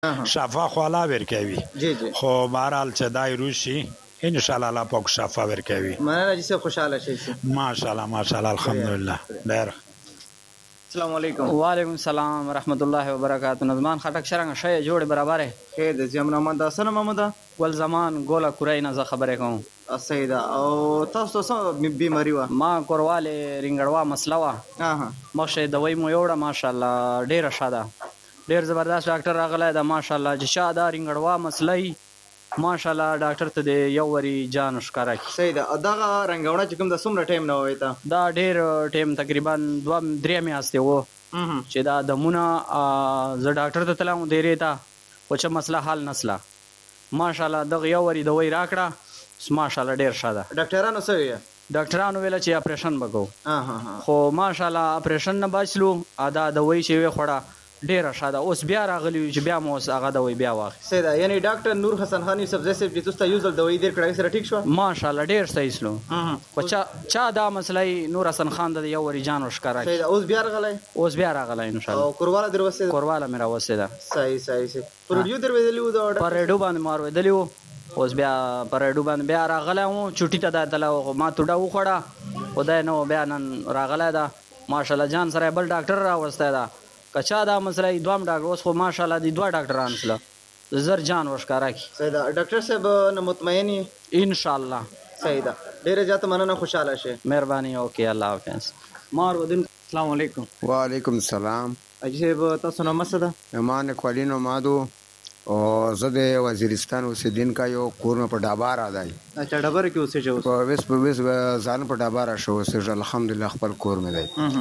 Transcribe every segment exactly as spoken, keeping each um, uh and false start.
شفا خو الله ورکوي خو بهرحال چې دا روشي ان شاء الله الله پاک شفا ورکوي. مننه جی صاحب، خوشاله شئ. ماشاءالله ماشاءالله الحمدلله. ډیر السلام علیکم. وعلیکم السلام ورحمت الله وبرکاته. نظمان خټک شرنګ شې جوړ برابر خیر د زمنا محمد حسن محمد ول زمان ګولا کورای نه خبره کوم. سیدا او تاسو څه بیماری و؟ ما کورواله رنګړوا مسله وا. ها مشه دوی مو یوړه ماشاءالله ډیره شاده ډیر زبردست ډاکټر راغلی دا ماشاءالله چې شاده رنګړوا مسلې ماشاءالله ډاکټر ته دی یو وری جان ښکارا کی. سیدا دغه رنګوړه چې کوم د څومره ټایم نه وای تا؟ دا ډیر ټایم تقریبا دوه درې میاشتې وو چې دا دمونه زه ډاکټر ته تلم ډیرې تا او چې مسله حل نسله ماشاءالله دغه یو وری دوی راکړه ماشاءالله ډیر شاده. ډاکټرانو څه وی؟ ډاکټرانو ویل چې اپریشن وکړو خو ماشاءالله اپریشن نه بچلو ادا دوی چې وی خوړه ډیره شاده. اوس بیا راغلی چې بیا مو اوس هغه دوی بیا واخی. سیدا یعنی ډاکټر نور حسن خان یوسف زیسف چې تاسو ته یوزل دوی ډیر کړای سره ټیک شو؟ ماشاءالله ډیر صحیح سلو. خو چا چا دا مسلې نور حسن خان د یو وری جان وشکارا. سیدا اوس بیا راغلی؟ اوس بیا راغلی ان شاء الله. او کورواله دروسه؟ کورواله مې راوسته ده. صحیح صحیح صحیح. پر یو درو دلیو دا پر ډو باندې مارو دلیو. اوس بیا پر ډو باندې بیا راغلی و چټی ته دا تل ما توډه وخړه خدای نو بیا نن راغلی دا ماشاءالله جان سره بل ډاکټر راوسته ده. کچا دا مسله دوام ډاکټر اوس خو ماشاءالله دی دوه ډاکټران سره زر جان وشکارا کی. سیدا ډاکټر صاحب نو مطمئنی ان شاء الله. سیدا ډیره زیاته مننه، خوشاله شه. مهرباني اوکې الله حافظ. مار ودین السلام علیکم. وعلیکم السلام. اجیب تاسو نو مسده؟ امان کولینو مادو او زه د وزیرستان اوسیدونکی یو کور مې په ډابار دی. اچھا ډبره کې اوسېږئ؟ په ویس په ویس ځان په ډابار شو اوسېږ الحمدلله خپل کور مې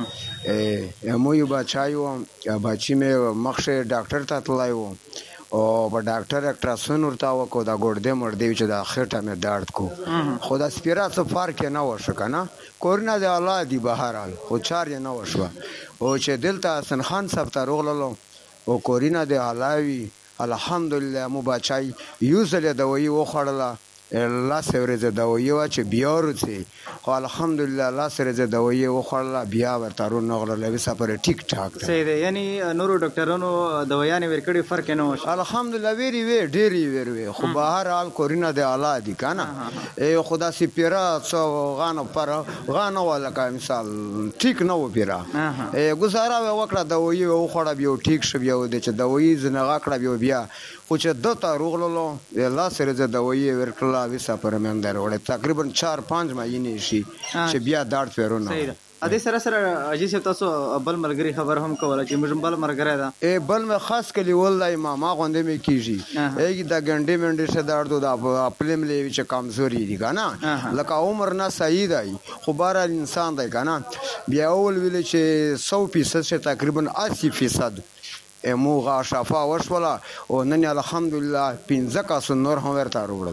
دی. مو یو بچا یو بچی مې مخشه ډاکټر ته تللی و او په ډاکټر الټراساوند ورته وکړو دا ګردې مردې چې د خېټه مې درد کو خو دا سپیرا څه فرق یې نه وشو که نه کورونه د الله دي بهرحال خو چار یې نه وشوه. او چې دلته حسن خان صاحب ته روغللو او کورونه د الله وي الحمدلله مو بچای یو ځل دوایي وخوړله لاس ورځې دوایي وه چې بیا ورځي خو الحمدلله لاس ورځې دوایي وخوړله بیا ورته رونغلله وسه پورې ټیک ټاک ده. صحیح ده. یعنی نورو ډاکټرانو دوایانې ورکړي فرق یې نه وشو؟ الحمدلله ویری وی ډېرې ویری وی خو بهرحال کورونه د الله دي که نه خو داسې پیره څه غانو پر غانه وه لکه مثال ټیک نه و پیره ګزاره مې وکړه دوایي وخوړه بیا ټیک شو بیا ودې چې دوایي زنغه کړه بیا بیا خو چې دته روغللو لاس ورځې دوایي ورکړله وسه پورې مې اندر وړی تقریبا چار پنځ مهینې شي چې بیا درد پیرونه. ادې سره سره اجي صاحب تاسو بل ملګری خبر هم کوله چې موږ بل مرګره ده ای بل مې خاص کلی ولای ما ما غوندې مې کیږي ای دا ګنډې منډې شه درد دا خپل ملي چې کمزوري دي کنه لکه عمر نه صحیح دی خو بهر انسان دی کنه بیا اول ویل چې سو فیصد شه تقریبا اسی فیصد موغه شفا وشوله او نن الحمدلله پنځه کاسو نور هم ورته وروړل.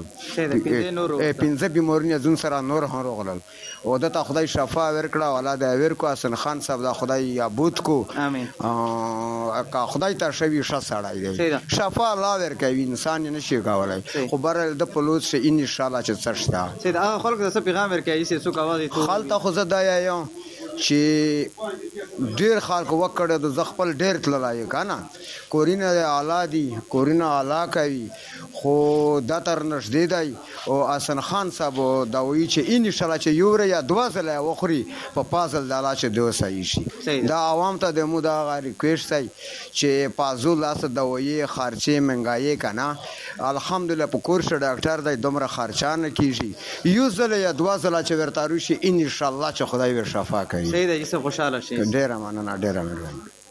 پنځه بیمارونه ځون سره نور هم وروړل او دته خدای شفا ورکړه ولا د ورکو حسن خان صاحب دا خدای یابود کو امين کا خدای ته شوی ش سړی دی شفا الله ورکوي انسان نشي کولای خو بر د پلوص ان شاء الله چې څرشتا. سید هغه خلک د څه پیغام ورکوي چې څوک आवाज ته خالته خو زدا یا چې ډیر خلکو وکړه د خپل ډیر تللای کنه کورینه اعلی دي کورینه اعلی کوي خو دا تر نږدې دی او حسن خان صاحب دا وایي چې ان شاء الله چې یو یا دوه ځله وخوري په پازل د الله چې دوه صحیح شي. دا عوام ته د مو دا ریکویسټ دی چې پازل لاس د وایي خرچې منګایي کنه الحمدلله په کورس ډاکټر دی دومره خرچه نه کیږي یو ځله یا دوه ځله چې ورته روشي ان شاء الله چې خدای ور شفا کوي. صحیح دی چې خوشاله شي. ډیر مننه ډیر مننه.